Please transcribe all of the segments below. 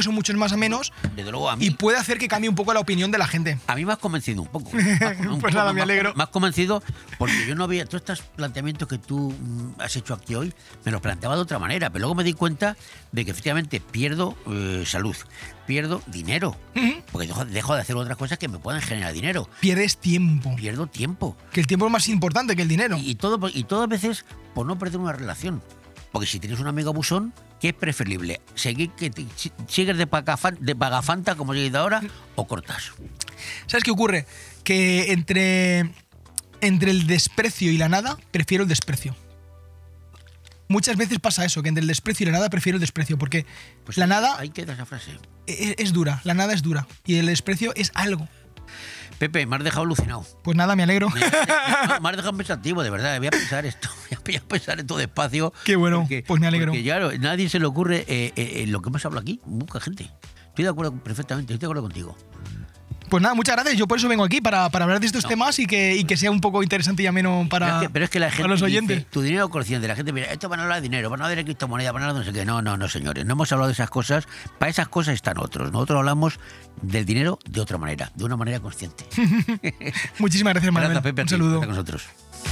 que son muchos más a menos. Desde luego a mí. Y puede hacer que cambie un poco la opinión de la gente. A mí me has convencido un poco. Pues nada, me alegro. Me has convencido porque yo no había... Todos estos planteamientos que tú has hecho aquí hoy, me los planteaba de otra manera, pero luego me di cuenta de que efectivamente pierdo salud, pierdo dinero, porque dejo de hacer otras cosas que me puedan generar dinero. Pierdes tiempo. Pierdo tiempo. Que el tiempo es más importante que el dinero. Y todo a veces por no perder una relación. Porque si tienes un amigo abusón, ¿qué es preferible? ¿Sigues de pagafanta, como yo he dicho ahora, o cortas? ¿Sabes qué ocurre? Que entre el desprecio y la nada, prefiero el desprecio. Muchas veces pasa eso, que entre el desprecio y la nada prefiero el desprecio, porque pues la nada... Ahí queda esa frase. Es dura, la nada es dura, y el desprecio es algo. Pepe, me has dejado alucinado. Pues nada, me alegro. Me has dejado pensativo, de verdad. Voy a pensar esto. Voy a pensar esto despacio. Qué bueno, pues me alegro. Porque claro, nadie se le ocurre lo que hemos hablado aquí. Mucha gente. Estoy de acuerdo perfectamente, estoy de acuerdo contigo. Pues nada, muchas gracias. Yo por eso vengo aquí, para hablar de estos temas y que sea un poco interesante y ameno para los oyentes. Dice, tu dinero consciente, la gente mira, esto van a hablar de dinero, van a hablar de criptomonedas, van a hablar de no sé qué. No, señores, no hemos hablado de esas cosas. Para esas cosas están otros. Nosotros hablamos del dinero de otra manera, de una manera consciente. Muchísimas gracias, Manuel. Gracias, Pepe, un saludo. Con nosotros.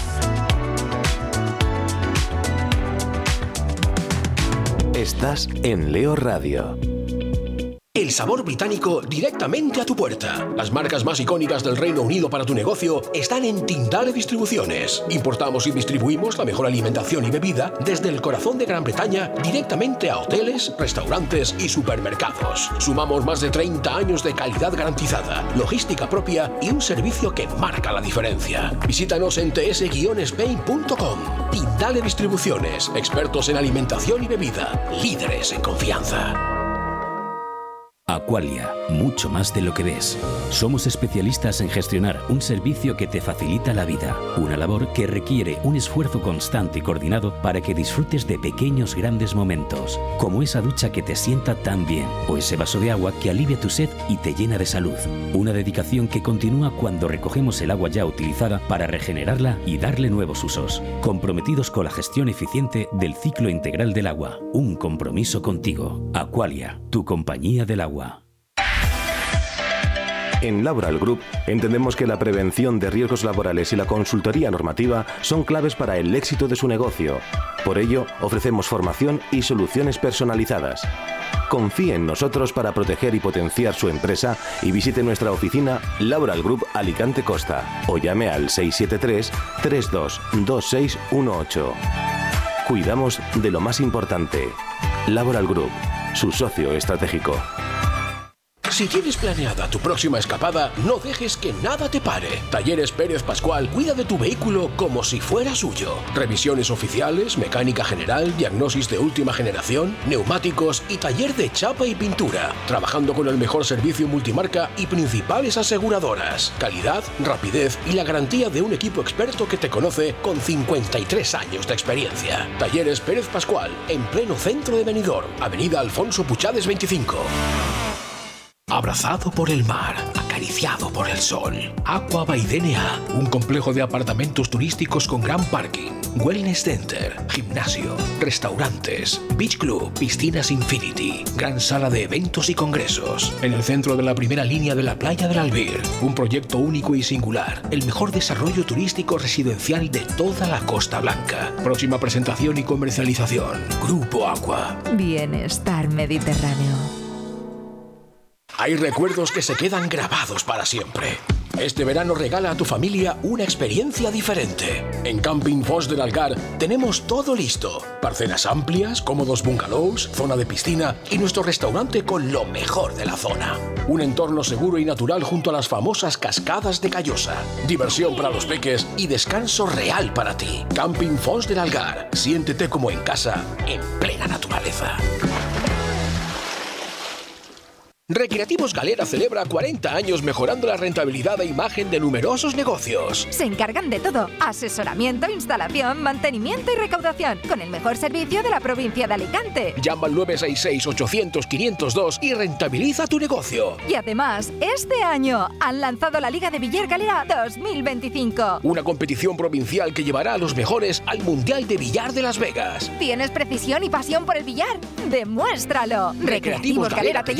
Estás en Leo Radio. El sabor británico directamente a tu puerta. Las marcas más icónicas del Reino Unido para tu negocio están en Tindale Distribuciones. Importamos y distribuimos la mejor alimentación y bebida desde el corazón de Gran Bretaña directamente a hoteles, restaurantes y supermercados. Sumamos más de 30 años de calidad garantizada, logística propia y un servicio que marca la diferencia. Visítanos en ts-spain.com. Tindale Distribuciones, expertos en alimentación y bebida, líderes en confianza. Aqualia, mucho más de lo que ves. Somos especialistas en gestionar un servicio que te facilita la vida, una labor que requiere un esfuerzo constante y coordinado para que disfrutes de pequeños grandes momentos, como esa ducha que te sienta tan bien, o ese vaso de agua que alivia tu sed y te llena de salud. Una dedicación que continúa cuando recogemos el agua ya utilizada para regenerarla y darle nuevos usos, comprometidos con la gestión eficiente del ciclo integral del agua. Un compromiso contigo. Aqualia, tu compañía del agua. En Laboral Group entendemos que la prevención de riesgos laborales y la consultoría normativa son claves para el éxito de su negocio. Por ello, ofrecemos formación y soluciones personalizadas. Confíe en nosotros para proteger y potenciar su empresa y visite nuestra oficina Laboral Group Alicante Costa o llame al 673-322618. Cuidamos de lo más importante. Laboral Group, su socio estratégico. Si tienes planeada tu próxima escapada, no dejes que nada te pare. Talleres Pérez Pascual cuida de tu vehículo como si fuera suyo. Revisiones oficiales, mecánica general, diagnosis de última generación, neumáticos y taller de chapa y pintura. Trabajando con el mejor servicio multimarca y principales aseguradoras. Calidad, rapidez y la garantía de un equipo experto que te conoce con 53 años de experiencia. Talleres Pérez Pascual, en pleno centro de Benidorm, Avenida Alfonso Puchades 25. Abrazado por el mar, acariciado por el sol. Aqua by DNA, un complejo de apartamentos turísticos con gran parking, wellness center, gimnasio, restaurantes, beach club, piscinas infinity, gran sala de eventos y congresos. En el centro de la primera línea de la playa del Albir, un proyecto único y singular, el mejor desarrollo turístico residencial de toda la Costa Blanca. Próxima presentación y comercialización, Grupo Aqua. Bienestar Mediterráneo. Hay recuerdos que se quedan grabados para siempre. Este verano regala a tu familia una experiencia diferente. En Camping Fos del Algar tenemos todo listo. Parcelas amplias, cómodos bungalows, zona de piscina y nuestro restaurante con lo mejor de la zona. Un entorno seguro y natural junto a las famosas cascadas de Callosa. Diversión para los peques y descanso real para ti. Camping Fos del Algar. Siéntete como en casa, en plena naturaleza. Recreativos Galera celebra 40 años mejorando la rentabilidad e imagen de numerosos negocios. Se encargan de todo: asesoramiento, instalación, mantenimiento y recaudación, con el mejor servicio de la provincia de Alicante. Llama al 966-800-502 y rentabiliza tu negocio. Y además, este año han lanzado la Liga de Billar Galera 2025. Una competición provincial que llevará a los mejores al Mundial de Billar de Las Vegas. ¿Tienes precisión y pasión por el billar? ¡Demuéstralo! Recreativos Galera te